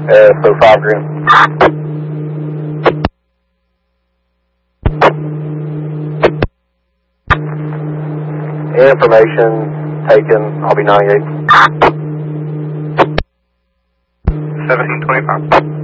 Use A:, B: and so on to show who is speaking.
A: So 5 grand. Information taken, I'll be 98.
B: 1725.